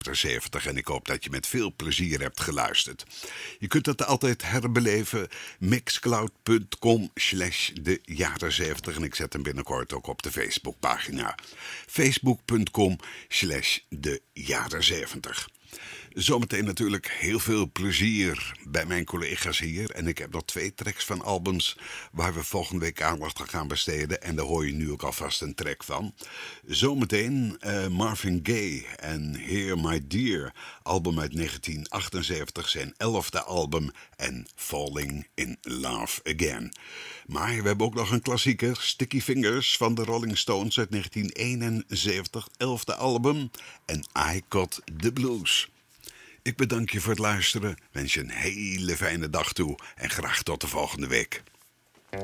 70 en ik hoop dat je met veel plezier hebt geluisterd. Je kunt het altijd herbeleven, mixcloud.com/de jaren 70 en ik zet hem binnenkort ook op de Facebookpagina. facebook.com/de jaren 70. Zometeen natuurlijk heel veel plezier bij mijn collega's hier. En ik heb nog 2 tracks van albums waar we volgende week aandacht aan gaan besteden. En daar hoor je nu ook alvast een track van. Zometeen Marvin Gaye en Here My Dear. Album uit 1978, zijn 11e album. En Falling in Love Again. Maar we hebben ook nog een klassieker. Sticky Fingers van de Rolling Stones uit 1971, 11e album. En I Got The Blues. Ik bedank je voor het luisteren, wens je een hele fijne dag toe en graag tot de volgende week.